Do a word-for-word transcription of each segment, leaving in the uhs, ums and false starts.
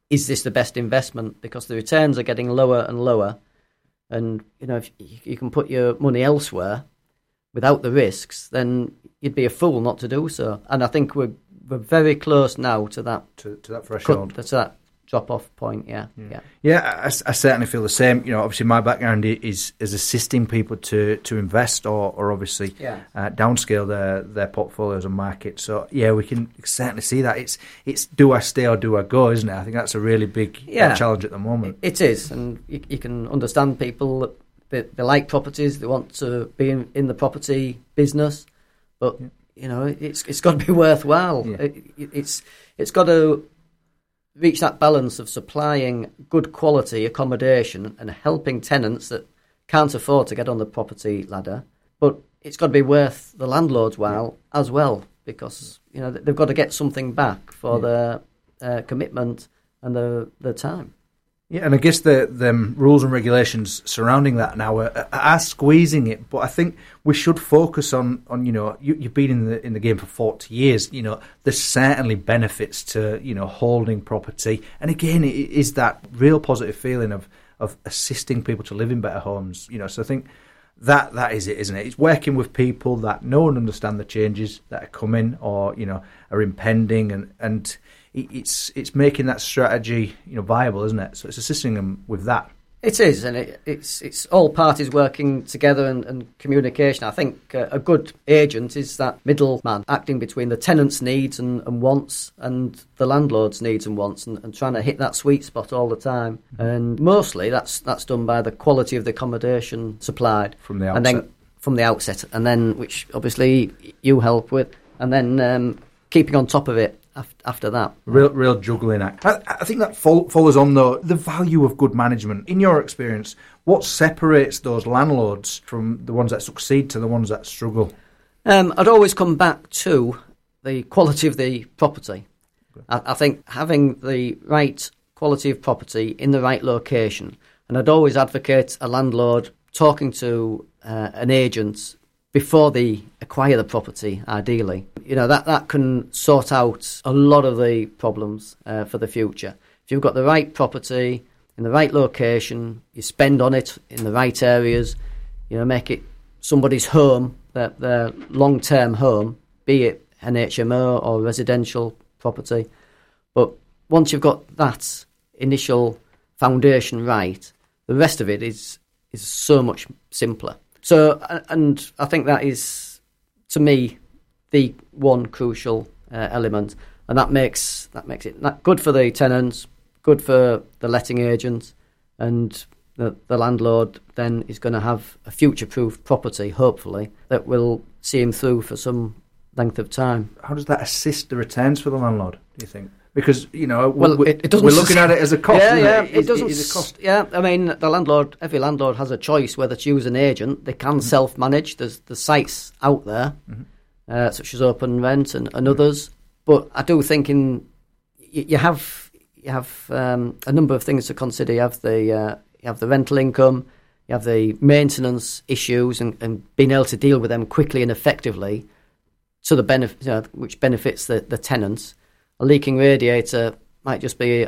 is this the best investment? Because the returns are getting lower and lower. And, you know, if you can put your money elsewhere without the risks, then you'd be a fool not to do so. And I think we're we're very close now to that to, to that threshold. Cut, to that drop-off point. Yeah, yeah. Yeah, yeah I, I certainly feel the same. You know, obviously my background is is assisting people to, to invest or or obviously yeah. uh, downscale their their portfolios and markets. So yeah, we can certainly see that. It's it's do I stay or do I go, isn't it? I think that's a really big yeah. uh, challenge at the moment. It is, and you, you can understand people that they, they like properties, they want to be in, in the property business, but yeah. you know, it's it's got to be worthwhile. Yeah. It, it, it's it's got to reach that balance of supplying good quality accommodation and helping tenants that can't afford to get on the property ladder, but it's got to be worth the landlord's while yeah. as well, because you know they've got to get something back for yeah. their uh, commitment and their their time. Yeah, and I guess the the rules and regulations surrounding that now are, are squeezing it. But I think we should focus on, on you know, you, you've been in the in the game for forty years. You know, there's certainly benefits to, you know, holding property. And again, it is that real positive feeling of, of assisting people to live in better homes. You know, so I think that that is it, isn't it? It's working with people that know and understand the changes that are coming or, you know, are impending, and and it's it's making that strategy, you know, viable, isn't it? So it's assisting them with that. It is, and it, it's it's all parties working together and, and communication. I think uh, a good agent is that middleman acting between the tenant's needs and, and wants and the landlord's needs and wants, and, and trying to hit that sweet spot all the time. Mm-hmm. And mostly that's that's done by the quality of the accommodation supplied from the outset. And then from the outset, and then which obviously you help with, and then um, keeping on top of it after that. Real real juggling act. I, I think that follows on, though, the value of good management. In your experience, what separates those landlords from the ones that succeed to the ones that struggle? Um, I'd always come back to the quality of the property. Okay. I, I think having the right quality of property in the right location, and I'd always advocate a landlord talking to uh, an agent before they acquire the property, ideally. You know, that, that can sort out a lot of the problems uh, for the future. If you've got the right property in the right location, you spend on it in the right areas, you know, make it somebody's home, their, their long-term home, be it an H M O or residential property. But once you've got that initial foundation right, the rest of it is is so much simpler. So, and I think that is, to me, the one crucial uh, element, and that makes that makes it good for the tenants, good for the letting agent, and the, the landlord then is going to have a future-proof property, hopefully, that will see him through for some length of time. How does that assist the returns for the landlord, do you think? Because, you know, well, we're, it, it doesn't we're looking at it as a cost, yeah, isn't yeah, it? It, it doesn't, it is a cost. Yeah, I mean, the landlord, every landlord has a choice whether to use an agent. They can mm-hmm. self-manage. There's the sites out there, mm-hmm. uh, such as Open Rent and, and others. But I do think in you, you have you have um, a number of things to consider. You have the uh, you have the rental income, you have the maintenance issues, and, and being able to deal with them quickly and effectively to the benefit, you know, which benefits the, the tenants. A leaking radiator might just be a,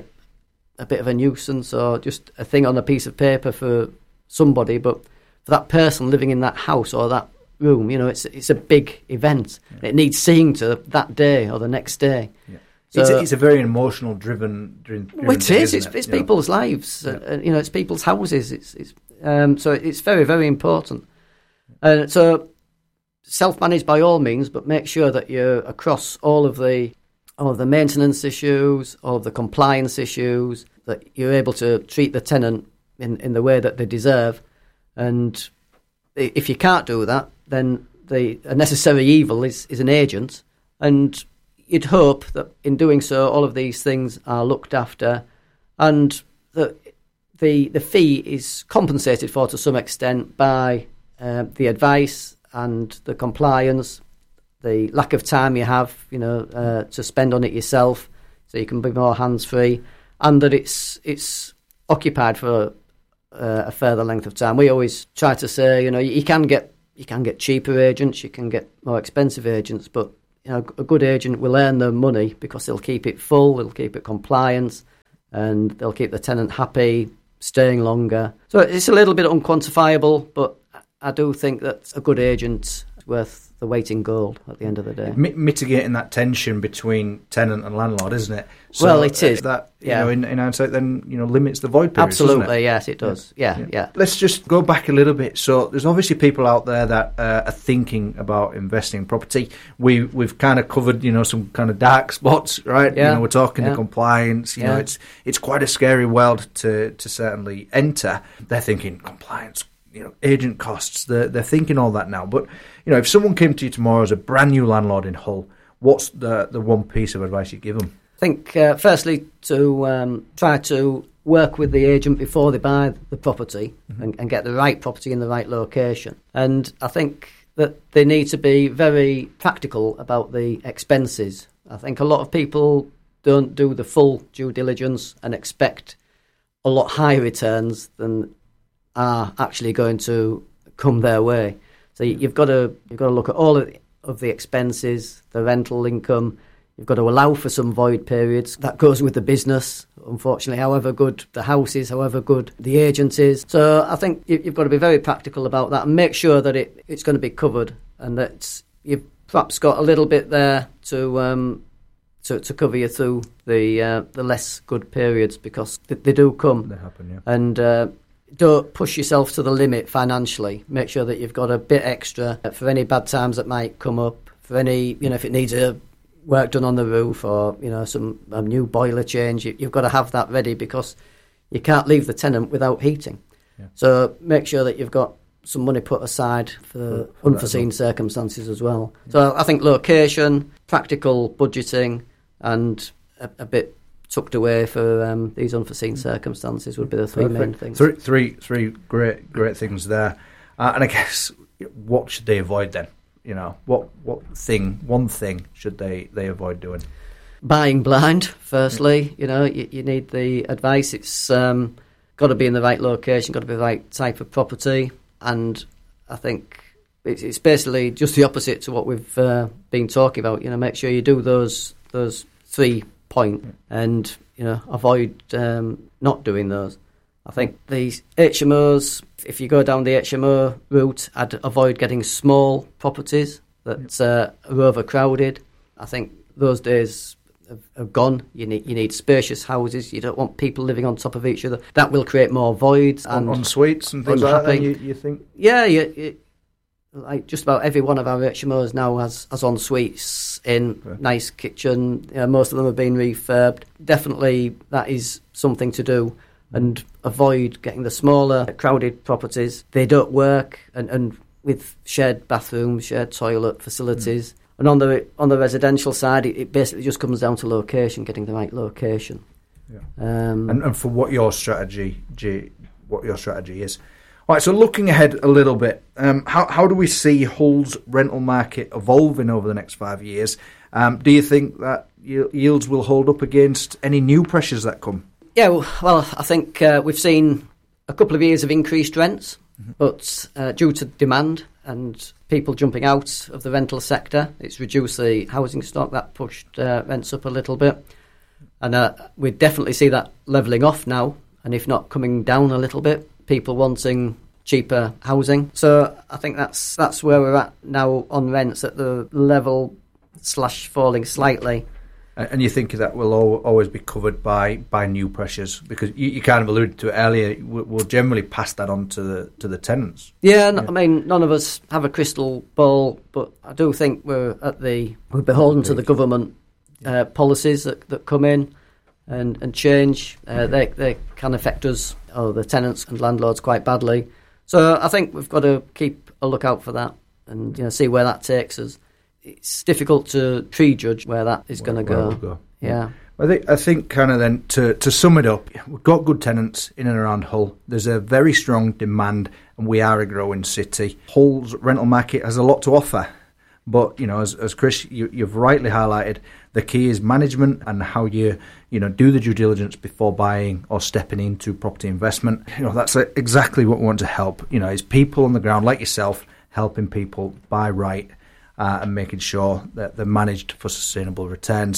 a bit of a nuisance or just a thing on a piece of paper for somebody, but for that person living in that house or that room, you know, it's it's a big event. Yeah. It needs seeing to that day or the next day. Yeah. So, it's, a, it's a very emotional driven, driven, driven well, it thing, is. It's, it? it's you know? people's lives. Yeah. Uh, you know, it's people's houses. It's it's um, so it's very very important. And uh, so self-manage by all means, but make sure that you're across all of the all of the maintenance issues, all of the compliance issues, that you're able to treat the tenant in, in the way that they deserve. And if you can't do that, then the a necessary evil is, is an agent. And you'd hope that in doing so, all of these things are looked after, and that the the fee is compensated for to some extent by uh, the advice and the compliance, the lack of time you have, you know, uh, to spend on it yourself, so you can be more hands-free, and that it's it's occupied for uh, a further length of time. We always try to say, you know, you can get you can get cheaper agents, you can get more expensive agents, but you know, a good agent will earn their money because they'll keep it full, they'll keep it compliant, and they'll keep the tenant happy, staying longer. So it's a little bit unquantifiable, but I do think that a good agent is worth the weight in gold at the end of the day. Mi- mitigating that tension between tenant and landlord, isn't it? So well, it is. That, you yeah. know, in, in hindsight, then, you know, limits the void period. Absolutely, it? yes, it does. Yeah. Yeah, yeah, yeah. Let's just go back a little bit. So there's obviously people out there that uh, are thinking about investing in property. We, we've kind of covered, you know, some kind of dark spots, right? Yeah. You know, we're talking yeah. the compliance. You yeah. know, it's it's quite a scary world to, to certainly enter. They're thinking compliance, you know, agent costs. They're, they're thinking all that now. But, you know, if someone came to you tomorrow as a brand new landlord in Hull, what's the, the one piece of advice you give them? I think, uh, firstly, to um, try to work with the agent before they buy the property mm-hmm. and, and get the right property in the right location. And I think that they need to be very practical about the expenses. I think a lot of people don't do the full due diligence and expect a lot higher returns than are actually going to come their way. So you've got to you've got to look at all of the, of the expenses, the rental income. You've got to allow for some void periods. That goes with the business, unfortunately, however good the house is, however good the agent is. So I think you've got to be very practical about that and make sure that it, it's going to be covered and that you've perhaps got a little bit there to um, to, to cover you through the uh, the less good periods, because they, they do come. They happen, yeah. And uh, don't push yourself to the limit financially. Make sure that you've got a bit extra for any bad times that might come up, for any, you know, if it needs a work done on the roof or, you know, some a new boiler change, you, you've got to have that ready, because you can't leave the tenant without heating. Yeah. So make sure that you've got some money put aside for, for unforeseen circumstances as well. Yeah. So I think location, practical budgeting, and a, a bit tucked away for um, these unforeseen circumstances would be the three Perfect. main things. Three, three, three great, great things there. Uh, and I guess, what should they avoid then? You know, what what thing, one thing should they, they avoid doing? Buying blind, firstly. You know, you, you need the advice. It's um, got to be in the right location, got to be the right type of property. And I think it's, it's basically just the opposite to what we've uh, been talking about. You know, make sure you do those those three points and, you know, avoid um, not doing those. I think the H M Os, if you go down the H M O route, I'd avoid getting small properties that uh, are overcrowded. I think those days have, have gone. You need you need spacious houses. You don't want people living on top of each other. That will create more voids and on, on suites and things unhappy. like that. You, you think? Yeah, you, you, like just about every one of our H M Os now has, has en suites in, okay. Nice kitchen. You know, most of them have been refurbed. Definitely, that is something to do. And avoid getting the smaller, crowded properties. They don't work, and, and with shared bathrooms, shared toilet facilities. Mm. And on the on the residential side, it, it basically just comes down to location, getting the right location. Yeah. Um, and, and for what your strategy, G, what your strategy is. All right. So looking ahead a little bit, um, how how do we see Hull's rental market evolving over the next five years? Um, do you think that yields will hold up against any new pressures that come? Yeah, well, I think uh, we've seen a couple of years of increased rents, mm-hmm. but uh, due to demand and people jumping out of the rental sector, it's reduced the housing stock. That pushed uh, rents up a little bit. And uh, we definitely see that levelling off now, and if not coming down a little bit, people wanting cheaper housing. So I think that's that's where we're at now on rents, at the level slash falling slightly. And you think that will always be covered by, by new pressures, because you, you kind of alluded to it earlier. We'll generally pass that on to the to the tenants. Yeah, no, I mean, none of us have a crystal ball, but I do think we're at the we're beholden to the government uh, policies that, that come in and and change. Uh, they they can affect us, or the tenants and landlords, quite badly. So I think we've got to keep a lookout for that and, you know, see where that takes us. It's difficult to prejudge where that is going to go. go. Yeah. I think, I think kind of then, to, to sum it up, we've got good tenants in and around Hull. There's a very strong demand, and we are a growing city. Hull's rental market has a lot to offer. But, you know, as, as Chris, you, you've rightly highlighted, the key is management and how you, you know, do the due diligence before buying or stepping into property investment. You know, that's exactly what we want to help. You know, is people on the ground like yourself helping people buy right. Uh, and making sure that they're managed for sustainable returns.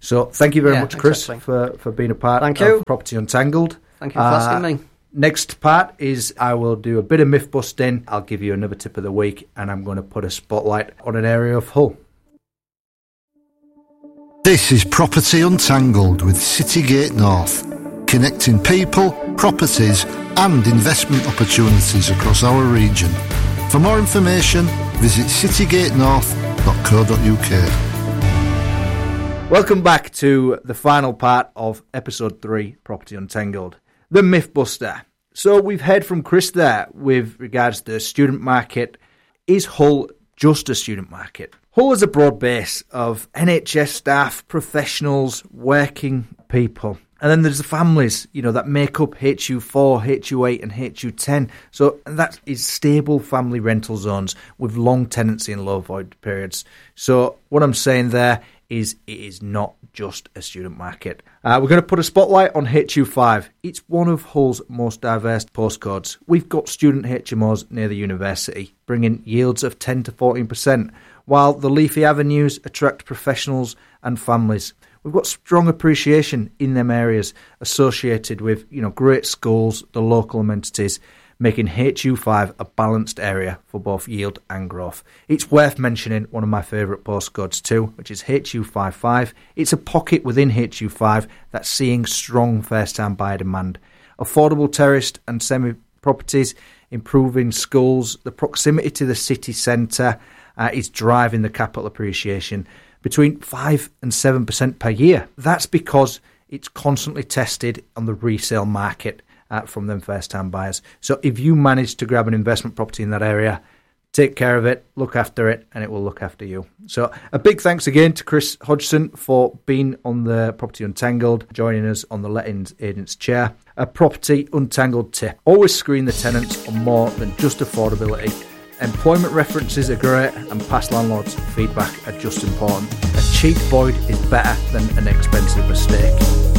So thank you very Yeah, much, Chris, exactly. for, for being a part Thank of you. Property Untangled. Thank you for Uh, asking me. Next part is I will do a bit of myth busting. I'll give you another tip of the week, and I'm going to put a spotlight on an area of Hull. This is Property Untangled with Citygate North, connecting people, properties and investment opportunities across our region. For more information, visit citygate north dot co dot uk. Welcome back to the final part of episode three, Property Untangled, the Mythbuster. So we've heard from Chris there with regards to the student market. Is Hull just a student market? Hull is a broad base of N H S staff, professionals, working people. And then there's the families, you know, that make up H U four, H U eight and H U ten. So that is stable family rental zones with long tenancy and low void periods. So what I'm saying there is it is not just a student market. Uh, we're going to put a spotlight on H U five. It's one of Hull's most diverse postcodes. We've got student H M Os near the university, bringing yields of ten to fourteen percent, while the leafy avenues attract professionals and families. We've got strong appreciation in them areas associated with, you know, great schools, the local amenities, making H U five a balanced area for both yield and growth. It's worth mentioning one of my favourite postcodes too, which is H U fifty-five. It's a pocket within H U five that's seeing strong first-time buyer demand. Affordable terraced and semi-properties, improving schools, the proximity to the city centre uh, is driving the capital appreciation between five and seven percent per year. That's because it's constantly tested on the resale market uh, from them first-time buyers. So if you manage to grab an investment property in that area, take care of it, look after it, and it will look after you. So a big thanks again to Chris Hodgson for being on the Property Untangled, joining us on the Lettings Agents Chair. A Property Untangled tip: always screen the tenants on more than just affordability. Employment references are great, and past landlords' feedback are just important. A cheap void is better than an expensive mistake.